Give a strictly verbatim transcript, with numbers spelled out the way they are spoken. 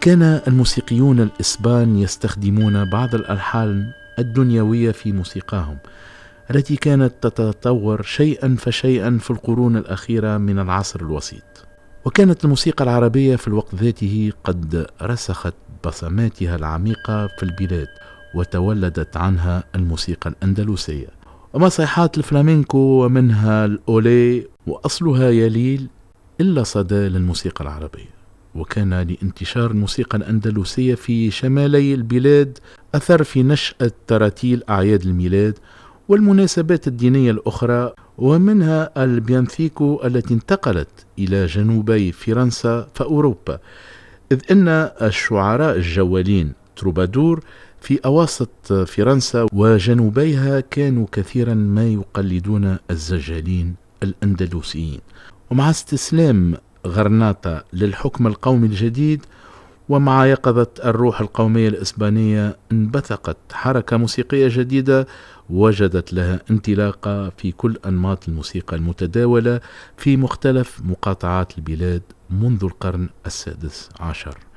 كان الموسيقيون الإسبان يستخدمون بعض الألحان الدنيوية في موسيقاهم التي كانت تتطور شيئا فشيئا في القرون الأخيرة من العصر الوسيط. وكانت الموسيقى العربية في الوقت ذاته قد رسخت بصماتها العميقة في البلاد، وتولدت عنها الموسيقى الأندلسية ومصيحات الفلامينكو ومنها الأولي، وأصلها يليل إلا صدى للموسيقى العربية. وكان لانتشار الموسيقى الأندلسية في شمالي البلاد أثر في نشأة تراتيل أعياد الميلاد والمناسبات الدينية الأخرى، ومنها البيانثيكو التي انتقلت إلى جنوبي فرنسا فأوروبا، إذ أن الشعراء الجوالين تروبادور في أواسط فرنسا وجنوبيها كانوا كثيرا ما يقلدون الزجالين الأندلسيين. ومع استسلام غرناطة للحكم القومي الجديد ومع يقظة الروح القومية الإسبانية انبثقت حركة موسيقية جديدة وجدت لها انطلاقة في كل أنماط الموسيقى المتداولة في مختلف مقاطعات البلاد منذ القرن السادس عشر.